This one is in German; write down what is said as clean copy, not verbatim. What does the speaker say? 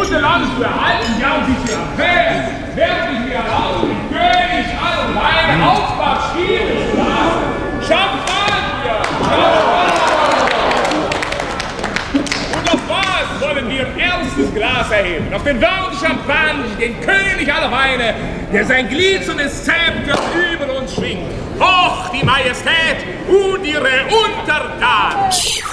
gute Land zu erhalten, ja, und sie zu erfähren, während ich mir erlaube, den König aller Weine Aufwachsspiele zu lassen. Champagner! Und auf was wollen wir ein erstes Glas erheben? Auf den Worten Champagne, den König aller Weine, der sein glitzerndes Zepter über uns schwingt. Hoch die Majestät und ihre Untertanen!